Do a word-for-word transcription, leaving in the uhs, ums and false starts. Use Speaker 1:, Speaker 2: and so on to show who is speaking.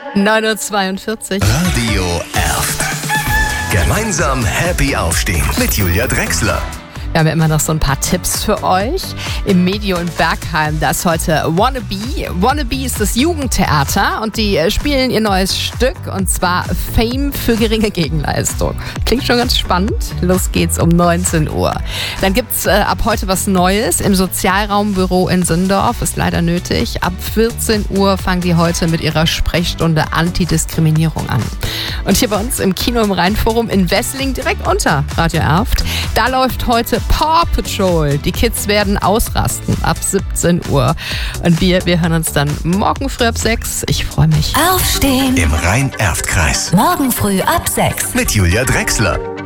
Speaker 1: neun Uhr zweiundvierzig.
Speaker 2: Radio Erft. Gemeinsam happy aufstehen mit Julia Drechsler.
Speaker 1: Wir haben ja immer noch so ein paar Tipps für euch. Im Medio in Bergheim, da ist heute Wannabe. Wannabe ist das Jugendtheater und die spielen ihr neues Stück, und zwar Fame für geringe Gegenleistung. Klingt schon ganz spannend. Los geht's um neunzehn Uhr. Dann gibt's äh, ab heute was Neues im Sozialraumbüro in Sindorf. Ist leider nötig. Ab vierzehn Uhr fangen die heute mit ihrer Sprechstunde Antidiskriminierung an. Und hier bei uns im Kino im Rheinforum in Wesseling, direkt unter Radio Erft, da läuft heute Paw Patrol. Die Kids werden ausrasten ab siebzehn Uhr. Und wir, wir hören uns dann morgen früh ab sechs. Ich freue mich.
Speaker 3: Aufstehen.
Speaker 2: Im Rhein-Erft-Kreis.
Speaker 3: Morgen früh ab sechs.
Speaker 2: Mit Julia Drechsler.